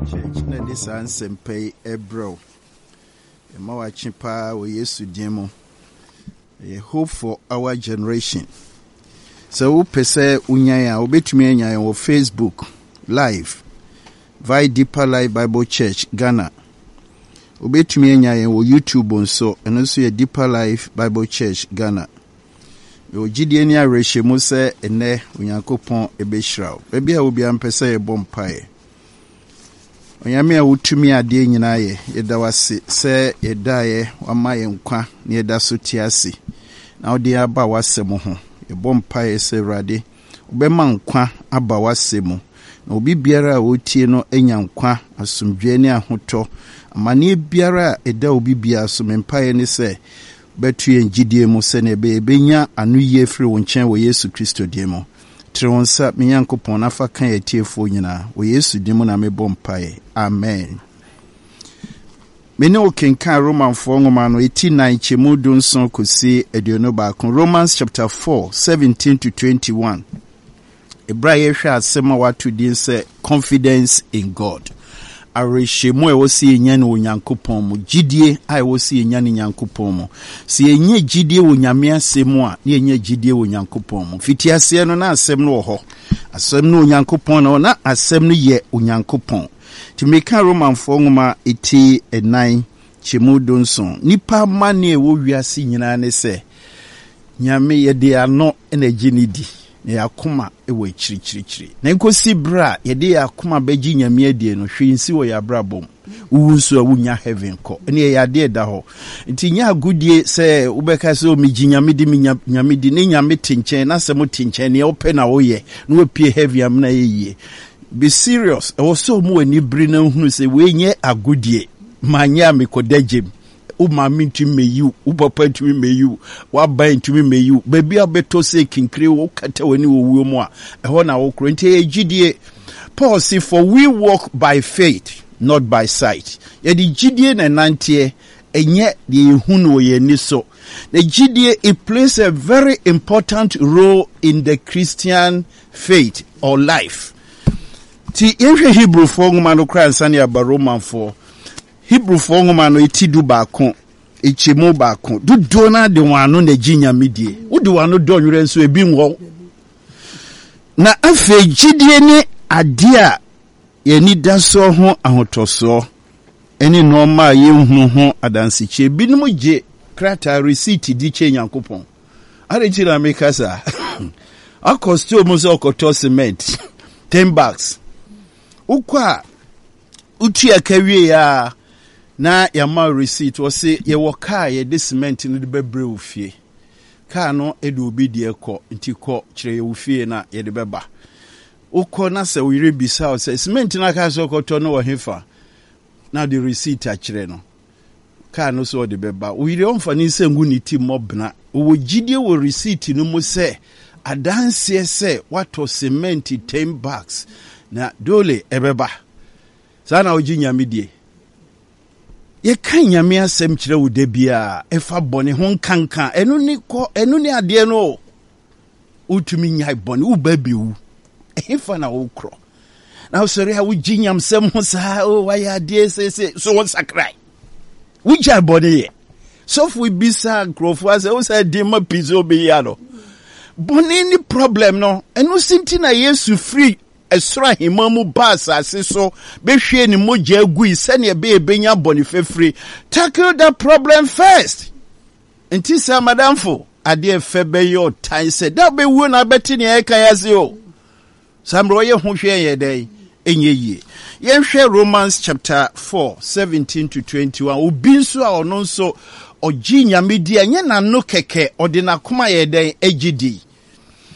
Church na this answer ebro. Ema chipa we Yesu demo. A hope for our generation. So we pese unyaya obetumi anya on Facebook live via Deeper Life Bible Church Ghana. Obetumi anya on YouTube nso eno so ye Deeper Life Bible Church Ghana. Yo gidie ni areshe mu se ene Onyankopon ebehirawo. Bebia obi ampese e bompae. Onyame a wutumi ade nyina ye yeda wase se yeda ye wama ye nkwa ne yeda so tiase. Na odi aba wasem ho. Ye bompae se Awurade obema nkwa aba wasem. Na obi biara a wotie no enya nkwa asomdwe ne ahoto. Amane biara eda obi bia so mempae ne se betu ye ngidie mu se ne benya anuye firi wo nchen wo Yesu Kristo die mu. Tronsa Nyankopon na fa kan yetiefo nyina wo Yesu die mu na mebɔ mpae. Amen. Mene okenka Romanfo ngoma no 89 chemu dunson kosi aduonu baako. Romans chapter 4 17 to 21. Ebra ye hwa asema watu din se confidence in God. Areshemu e wosi enya ne Onyankopon mu gidie ai wosi enya ne Nyankopon mu si enye gidie wo Nyame asemu a ne enye gidie wo Nyankopon mu fitiase no na asem no ho asem no Onyankopon na asem no ye Onyankopon timeka Romanfo ngoma 89 chemu donson nipa mane e wo wiase nyina ne se Nyame ye de ano na ginidi ne yakoma ewe chirichirichiri na nkosi bra ye de yakoma bagi Nyame adie no hwinsi wo ya brabom uwunso a wunya heaven ko ne ya de da ho nti nya agudie se ubeka se o migi Nyame di Nyame di ne Nyame tinchen na se mo tinchen ne ope na wo ye no opie heavy am na ye be serious e wo so mo ani bri na hunu se we nye agudie manya mekodajem uma mintu meyu upapa ntumi meyu waba ntumi meyu baby abeto se kinkire wo kata wani wo wuo mu a eho na wo kro nti egidie Paul say for we walk by faith not by sight ye di gidie na nante enye de ehunu ye ni so the gidie it plays a very important role in the Christian faith or life ti ehwe Hebrew for ngoma no kra nsane aba Roman for Hebrew for ngoma no etidu baako echemu baako dudo na de wano na Nyame die wodi wano do nwere nso ebi nwo na afa gidie ne ade a ye ni daso ho ahotoso eni normal ye hu ho adansiche binum je krata receipt di che Nyankopon arejira mekasa akosto mo so okoto cement 10 bags ukwa utia kawie ya na yama receipt wo se ye wo car ye de cement no de bebre ofie car no e de obi de ekọ nti kọ kire ye ofie na ye de beba ukọ na se we rebisa o se cement na ka so koto no wo hefa na the receipt a kire no car no so de beba we re onfa ni se ngu ni ti mobna wo gidie wo receipt no mu se adanse se wato cement 10 bags na dole ebeba sana oji Nyame die ye kan Nyame asem kire wo de bia efa bone ho nkanka enu ni ade no utumi nyai bone wo babiwu efa na wo kro na usori ha wo ji Nyam sem ho sa o wa ya de se so won sakrai wo ja bone ye so fu bisa grofo as o sa de ma pizo be ya no bone ni problem no enu sinti na Yesu free esra himamu basa asiso behwe ni moja agui sene benya boni fefri tackle that problem first enti sa madamfo ade febe yo tan se da be wu na beti ne eka yase o samro ye ho hwe ye dai enye yie ye hwe Romans chapter 4 17 to 21 obi nso a ono nso oji Nyame di anye na no keke ode na koma ye dai agidi